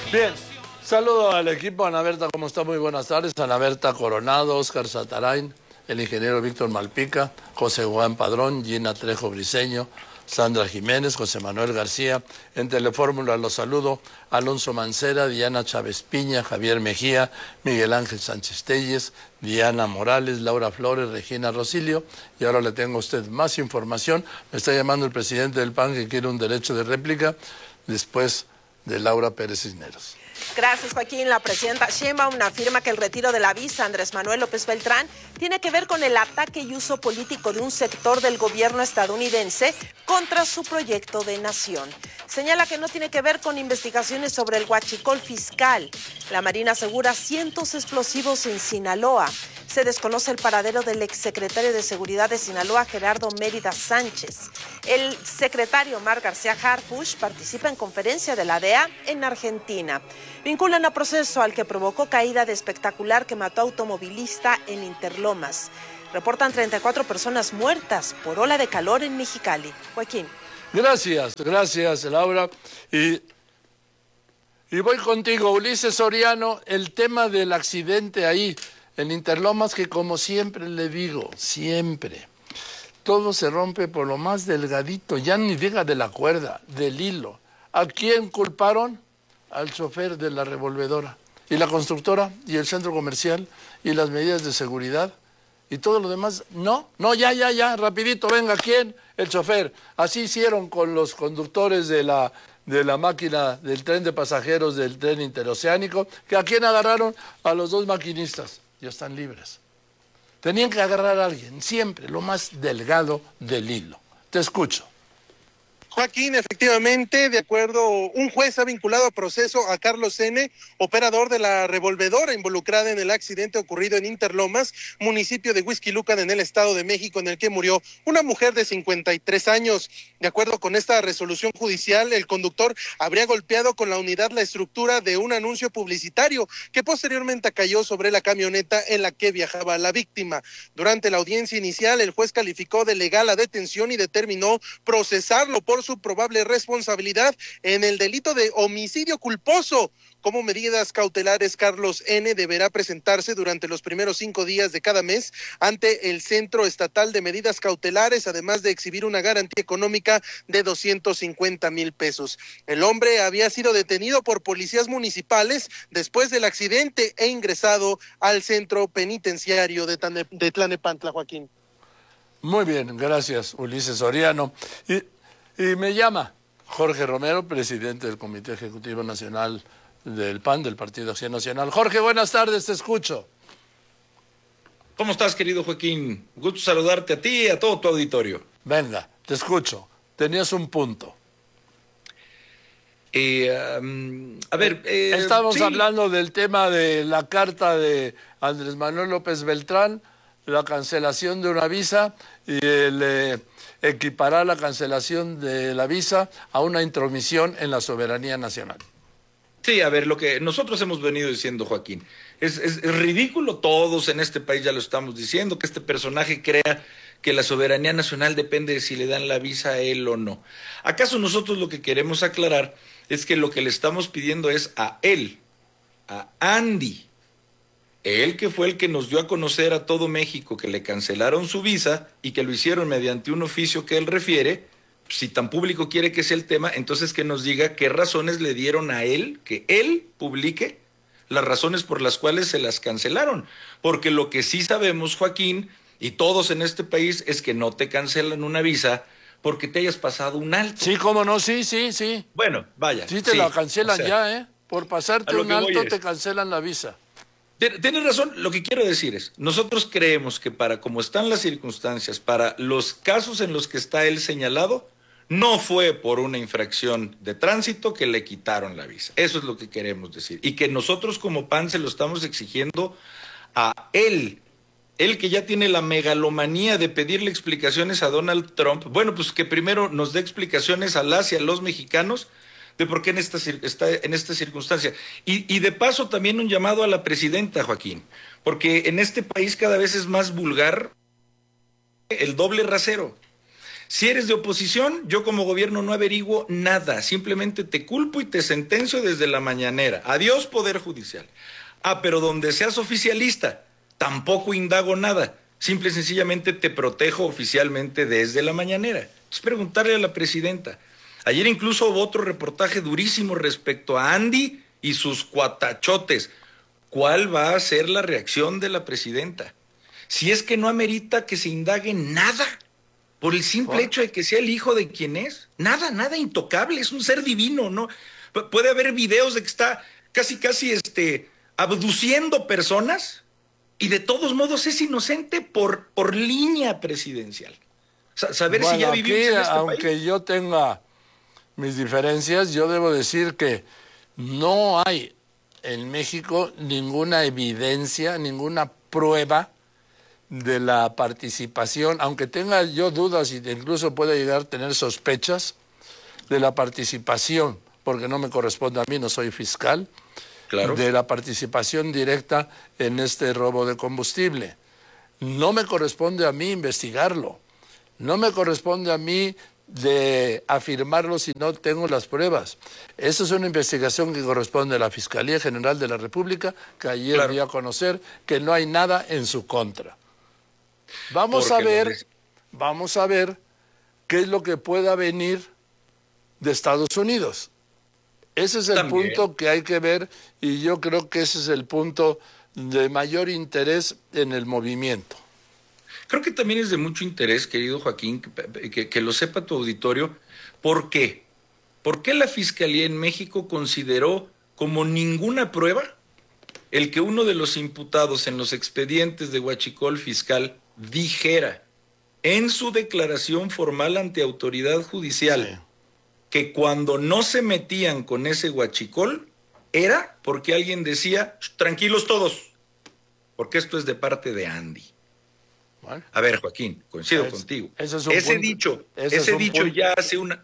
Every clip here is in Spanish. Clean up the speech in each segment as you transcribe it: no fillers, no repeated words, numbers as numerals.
Bien, saludo al equipo. Ana Berta, ¿cómo está? Muy buenas tardes. Ana Berta Coronado, Óscar Satarain, el ingeniero Víctor Malpica, José Juan Padrón, Gina Trejo Briceño, Sandra Jiménez, José Manuel García. En Telefórmula los saludo Alonso Mancera, Diana Chávez Piña, Javier Mejía, Miguel Ángel Sánchez Telles, Diana Morales, Laura Flores, Regina Rosilio. Y ahora le tengo a usted más información. Me está llamando el presidente del PAN que quiere un derecho de réplica después de Laura Pérez Cisneros. Gracias, Joaquín. La presidenta Sheinbaum afirma que el retiro de la visa Andrés Manuel López Beltrán tiene que ver con el ataque y uso político de un sector del gobierno estadounidense contra su proyecto de nación. Señala que no tiene que ver con investigaciones sobre el huachicol fiscal. La Marina asegura cientos explosivos en Sinaloa. Se desconoce el paradero del exsecretario de Seguridad de Sinaloa, Gerardo Mérida Sánchez. El secretario Omar García Harfuch participa en conferencia de la DEA en Argentina. Vinculan a proceso al que provocó caída de espectacular que mató a automovilista en Interlomas. Reportan 34 personas muertas por ola de calor en Mexicali. Joaquín. Gracias, Laura. Y voy contigo, Ulises Soriano, el tema del accidente ahí en Interlomas, que como siempre le digo, siempre, todo se rompe por lo más delgadito, ya ni diga de la cuerda, del hilo. ¿A quién culparon? Al chofer de la revolvedora. Y la constructora, y el centro comercial, y las medidas de seguridad, y todo lo demás. No, ya, rapidito, venga, ¿quién? El chofer. Así hicieron con los conductores de la máquina del tren de pasajeros del tren interoceánico, que ¿a quién agarraron? A los dos maquinistas. Ya están libres. Tenían que agarrar a alguien, siempre, lo más delgado del hilo. Te escucho. Joaquín, efectivamente, de acuerdo, un juez ha vinculado a proceso a Carlos N., operador de la revolvedora involucrada en el accidente ocurrido en Interlomas, municipio de Huixquilucan, en el Estado de México, en el que murió una mujer de 53 años. De acuerdo con esta resolución judicial, el conductor habría golpeado con la unidad la estructura de un anuncio publicitario que posteriormente cayó sobre la camioneta en la que viajaba la víctima. Durante la audiencia inicial, el juez calificó de legal la detención y determinó procesarlo por su probable responsabilidad en el delito de homicidio culposo. Como medidas cautelares, Carlos N. deberá presentarse durante los primeros 5 días de cada mes ante el Centro Estatal de Medidas Cautelares, además de exhibir una garantía económica de 250,000 pesos. El hombre había sido detenido por policías municipales después del accidente e ingresado al centro penitenciario de Tlalnepantla, Joaquín. Muy bien, gracias, Ulises Soriano. Y me llama Jorge Romero, presidente del Comité Ejecutivo Nacional del PAN, del Partido Acción Nacional. Jorge, buenas tardes, te escucho. ¿Cómo estás, querido Joaquín? Gusto saludarte a ti y a todo tu auditorio. Venga, te escucho. Tenías un punto. Estamos hablando del tema de la carta de Andrés Manuel López Beltrán, la cancelación de una visa y el equiparar la cancelación de la visa a una intromisión en la soberanía nacional. Sí, a ver, lo que nosotros hemos venido diciendo, Joaquín, es ridículo, todos en este país ya lo estamos diciendo, que este personaje crea que la soberanía nacional depende de si le dan la visa a él o no. ¿Acaso nosotros lo que queremos aclarar es que lo que le estamos pidiendo es a él, a Andy, él que fue el que nos dio a conocer a todo México que le cancelaron su visa y que lo hicieron mediante un oficio que él refiere? Si tan público quiere que sea el tema, entonces que nos diga qué razones le dieron a él, que él publique las razones por las cuales se las cancelaron. Porque lo que sí sabemos, Joaquín, y todos en este país, es que no te cancelan una visa porque te hayas pasado un alto. Sí, cómo no, sí. Bueno, vaya. Sí te la cancelan ya, Por pasarte un alto te cancelan la visa. Tienes razón, lo que quiero decir es, nosotros creemos que para como están las circunstancias, para los casos en los que está él señalado, no fue por una infracción de tránsito que le quitaron la visa. Eso es lo que queremos decir. Y que nosotros como PAN se lo estamos exigiendo a él. Él que ya tiene la megalomanía de pedirle explicaciones a Donald Trump. Bueno, pues que primero nos dé explicaciones a las y a los mexicanos de por qué está en esta circunstancia. Y de paso también un llamado a la presidenta, Joaquín, porque en este país cada vez es más vulgar el doble rasero. Si eres de oposición, yo como gobierno no averiguo nada, simplemente te culpo y te sentencio desde la mañanera. Adiós, Poder Judicial. Pero donde seas oficialista, tampoco indago nada. Simple y sencillamente te protejo oficialmente desde la mañanera. Es preguntarle a la presidenta. Ayer incluso hubo otro reportaje durísimo respecto a Andy y sus cuatachotes. ¿Cuál va a ser la reacción de la presidenta? Si es que no amerita que se indague nada, por el simple hecho de que sea el hijo de quien es. Nada intocable, es un ser divino, ¿no? Puede haber videos de que está casi abduciendo personas y de todos modos es inocente por línea presidencial. Saber si ya vivimos en este aunque país. yo tenga mis diferencias, yo debo decir que no hay en México ninguna evidencia, ninguna prueba de la participación, aunque tenga yo dudas y incluso pueda llegar a tener sospechas de la participación, porque no me corresponde a mí, no soy fiscal, Claro. de la participación directa en este robo de combustible. No me corresponde a mí investigarlo, no me corresponde a mí de afirmarlo si no tengo las pruebas. Esa es una investigación que corresponde a la Fiscalía General de la República, que ayer dio a conocer que no hay nada en su contra. Vamos a ver qué es lo que pueda venir de Estados Unidos. Ese es el punto que hay que ver y yo creo que ese es el punto de mayor interés en el movimiento. Creo que también es de mucho interés, querido Joaquín, que lo sepa tu auditorio. ¿Por qué? ¿Por qué la Fiscalía en México consideró como ninguna prueba el que uno de los imputados en los expedientes de huachicol fiscal dijera en su declaración formal ante autoridad judicial que cuando no se metían con ese huachicol era porque alguien decía, tranquilos todos, porque esto es de parte de Andy? Bueno, a ver, Joaquín, coincido contigo. Ese dicho ya hace una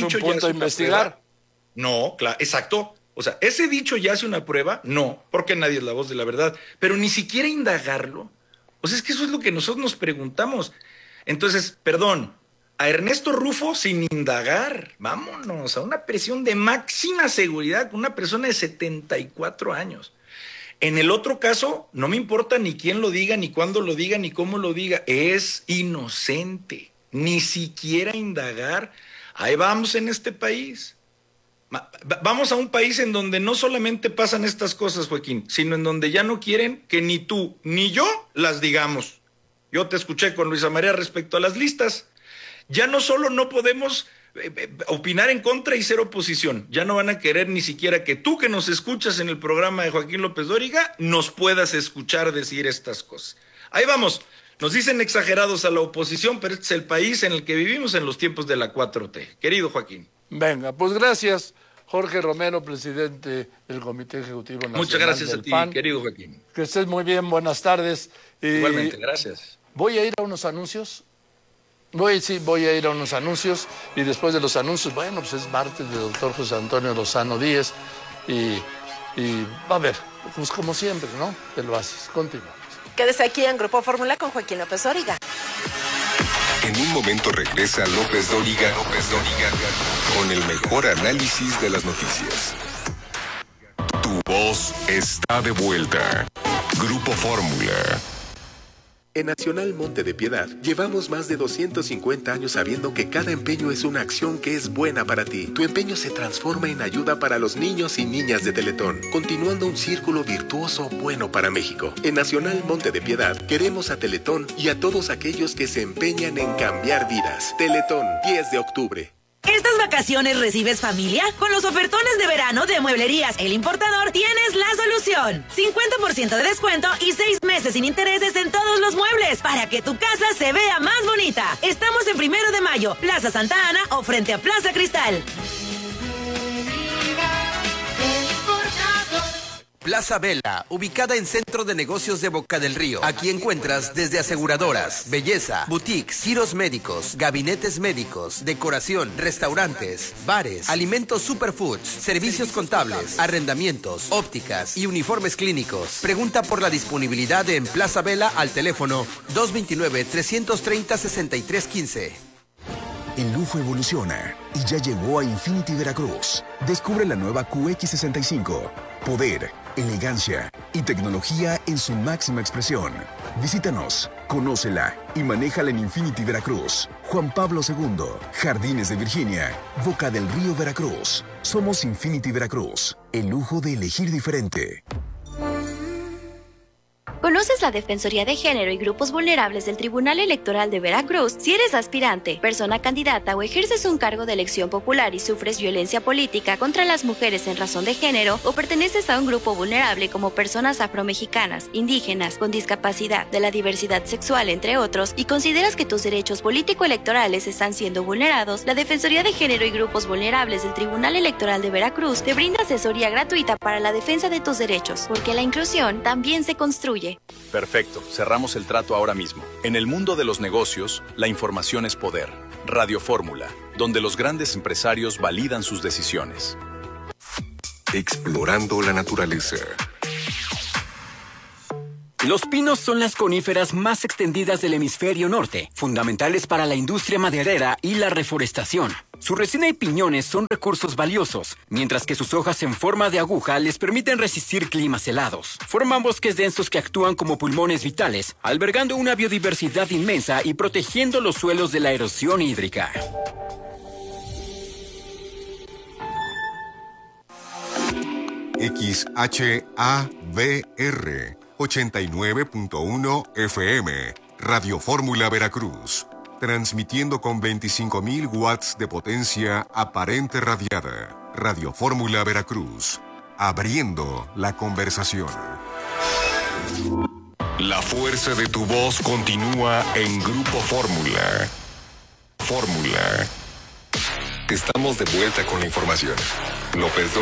prueba. No, claro, exacto. O sea, ese dicho ya hace una prueba, no, porque nadie es la voz de la verdad, pero ni siquiera indagarlo. O sea, es que eso es lo que nosotros nos preguntamos. Entonces, perdón, a Ernesto Rufo sin indagar, vámonos, a una prisión de máxima seguridad con una persona de 74 años. En el otro caso, no me importa ni quién lo diga, ni cuándo lo diga, ni cómo lo diga, es inocente, ni siquiera indagar. Ahí vamos en este país. Vamos a un país en donde no solamente pasan estas cosas, Joaquín, sino en donde ya no quieren que ni tú ni yo las digamos. Yo te escuché con Luisa María respecto a las listas. Ya no solo no podemos opinar en contra y ser oposición, ya no van a querer ni siquiera que tú que nos escuchas en el programa de Joaquín López Dóriga nos puedas escuchar decir estas cosas. Ahí vamos, nos dicen exagerados a la oposición, pero este es el país en el que vivimos en los tiempos de la 4T. Querido Joaquín. Venga, pues gracias, Jorge Romero, presidente del Comité Ejecutivo Nacional. Muchas gracias del a ti, PAN. querido Joaquín. Que estés muy bien, buenas tardes. Igualmente, gracias. Voy a ir a unos anuncios. Voy a ir a unos anuncios y después de los anuncios, bueno, pues es martes de doctor José Antonio Lozano Díez y va a ver, pues como siempre, ¿no? Te lo haces. Continuamos. Quédese aquí en Grupo Fórmula con Joaquín López Dóriga. En un momento regresa López Dóriga con el mejor análisis de las noticias. Tu voz está de vuelta. Grupo Fórmula. En Nacional Monte de Piedad, llevamos más de 250 años sabiendo que cada empeño es una acción que es buena para ti. Tu empeño se transforma en ayuda para los niños y niñas de Teletón, continuando un círculo virtuoso bueno para México. En Nacional Monte de Piedad, queremos a Teletón y a todos aquellos que se empeñan en cambiar vidas. Teletón, 10 de octubre. ¿Estas vacaciones recibes familia? Con los ofertones de verano de Mueblerías El Importador tienes la solución. 50% de descuento y 6 meses sin intereses en todos los muebles para que tu casa se vea más bonita. Estamos en 1 de Mayo, Plaza Santa Ana o frente a Plaza Cristal. Plaza Vela, ubicada en Centro de Negocios de Boca del Río. Aquí encuentras desde aseguradoras, belleza, boutiques, giros médicos, gabinetes médicos, decoración, restaurantes, bares, alimentos superfoods, servicios contables, arrendamientos, ópticas y uniformes clínicos. Pregunta por la disponibilidad en Plaza Vela al teléfono 229-330-6315. El lujo evoluciona y ya llegó a Infinity Veracruz. Descubre la nueva QX65. Poder, elegancia y tecnología en su máxima expresión. Visítanos, conócela y manéjala en Infinity Veracruz. Juan Pablo II, Jardines de Virginia, Boca del Río, Veracruz. Somos Infinity Veracruz. El lujo de elegir diferente. ¿Conoces la Defensoría de Género y Grupos Vulnerables del Tribunal Electoral de Veracruz? Si eres aspirante, persona candidata o ejerces un cargo de elección popular y sufres violencia política contra las mujeres en razón de género o perteneces a un grupo vulnerable como personas afromexicanas, indígenas, con discapacidad, de la diversidad sexual, entre otros, y consideras que tus derechos político-electorales están siendo vulnerados, la Defensoría de Género y Grupos Vulnerables del Tribunal Electoral de Veracruz te brinda asesoría gratuita para la defensa de tus derechos, porque la inclusión también se construye. Perfecto, cerramos el trato ahora mismo. En el mundo de los negocios, la información es poder. Radio Fórmula, donde los grandes empresarios validan sus decisiones. Explorando la naturaleza. Los pinos son las coníferas más extendidas del hemisferio norte, fundamentales para la industria maderera y la reforestación. Su resina y piñones son recursos valiosos, mientras que sus hojas en forma de aguja les permiten resistir climas helados. Forman bosques densos que actúan como pulmones vitales, albergando una biodiversidad inmensa y protegiendo los suelos de la erosión hídrica. XHAVR 89.1 FM, Radio Fórmula Veracruz. Transmitiendo con 25.000 watts de potencia aparente radiada. Radio Fórmula Veracruz. Abriendo la conversación. La fuerza de tu voz continúa en Grupo Fórmula. Fórmula. Estamos de vuelta con la información. López